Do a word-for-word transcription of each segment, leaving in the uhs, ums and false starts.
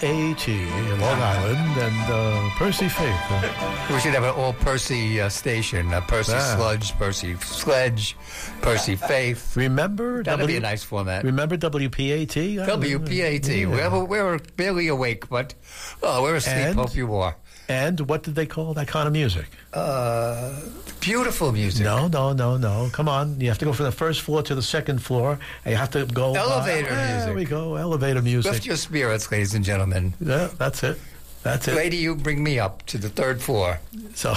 T in Long Island, and uh, Percy Faith. Uh, We should have an all Percy uh, station. Uh, Percy Ah. Sludge, Percy Sledge, Percy Faith. remember That'd W- be a nice format. Remember W P A T? W P A T. Yeah. We were, we were barely awake, but oh, we're asleep. And? Hope you are. And what did they call that kind of music? Uh, beautiful music. No, no, no, no. Come on. You have to go from the first floor to the second floor. And you have to go... Elevator uh, music. There we go. Elevator music. Lift your spirits, ladies and gentlemen. Yeah, that's it. That's it. Lady, you bring me up to the third floor. So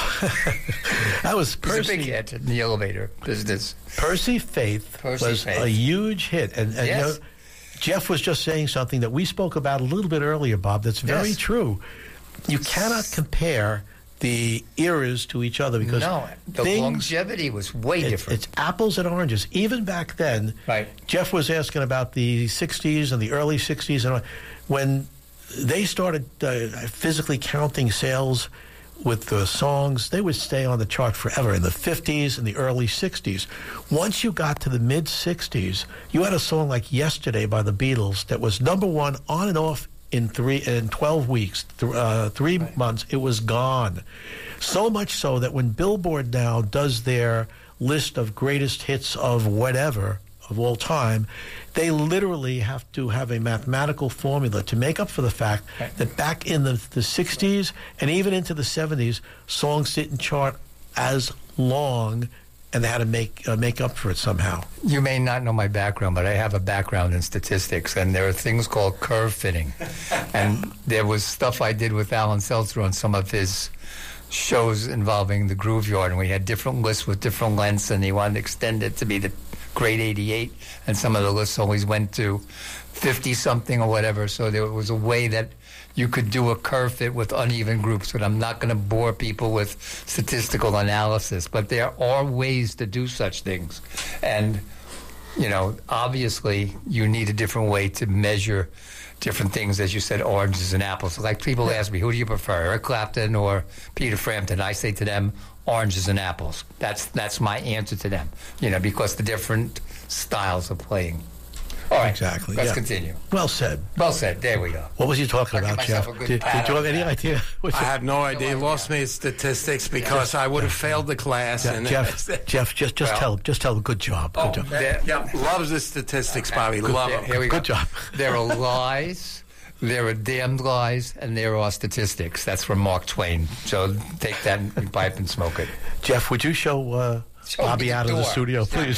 that was He's a big Percy. hit in the elevator business. Percy Faith Percy was Faith. a huge hit. And, and Yes. you know, Jeff was just saying something that we spoke about a little bit earlier, Bob, that's very Yes. true. You cannot compare the eras to each other because No, the things, longevity was way it- different. it's apples and oranges. Even back then, Right. Jeff was asking about the sixties and the early sixties. And when they started uh, physically counting sales with the songs, they would stay on the chart forever in the fifties and the early sixties. Once you got to the mid-sixties, you had a song like Yesterday by the Beatles that was number one on and off in three in twelve weeks, th- uh, three Right. months. It was gone. So much so that when Billboard now does their list of greatest hits of whatever of all time, they literally have to have a mathematical formula to make up for the fact Right. that back in the, the sixties and even into the seventies, songs didn't chart as long, and they had to make uh, make up for it somehow. You may not know my background, but I have a background in statistics, and there are things called curve fitting. And there was stuff I did with Alan Seltzer on some of his shows involving the Groove Yard, and we had different lists with different lengths, and he wanted to extend it to be the grade eighty-eight, and some of the lists always went to fifty-something or whatever, so there was a way that you could do a curve fit with uneven groups, but I'm not going to bore people with statistical analysis. But there are ways to do such things. And, you know, obviously you need a different way to measure different things, as you said, oranges and apples. Like people ask me, who do you prefer, Eric Clapton or Peter Frampton? I say to them, oranges and apples. That's, that's my answer to them, you know, because the different styles of playing. All right, Exactly, let's yeah. continue. Well said. Well said. There we go. What was you talking I'll give about, myself Jeff? a good Did, pat did you on have the any back. idea? What I you- had no idea. idea. Lost me at statistics because I would have failed the class. Je- and Jeff, Jeff, just just Well- tell just tell them good job. Good Oh, job. there- yeah, loves the statistics, Bobby. Love there- them. here we go. Good job. There are lies, there are damned lies, and there are statistics. That's from Mark Twain. So take that and pipe and smoke it. Jeff, would you show, uh, Show me Bobby the out of the door. studio, please?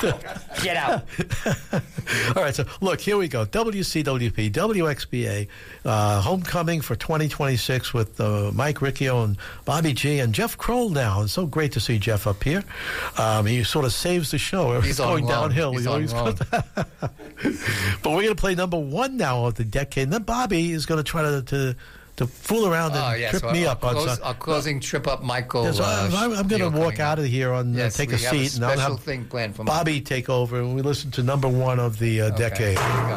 Get out. All right, so look, here we go. W C W P, W X B A, uh, homecoming for twenty twenty-six with uh, Mike Riccio and Bobby G and Jeff Kroll now. It's so great to see Jeff up here. Um, he sort of saves the show. He's It's on going loan. downhill. He's You know, on he's loan. but we're going to play number one now of the decade. And then Bobby is going to try to, to to fool around and Oh, yeah. trip so me our, up on close, some. our closing trip up, Michael. Yeah, so uh, I'm, I'm going to deal walk coming out up. of here and uh, Yes, take we a have seat, and I'll special have thing planned for Bobby take over, and we listen to number one of the uh, Okay. decade. Here we go.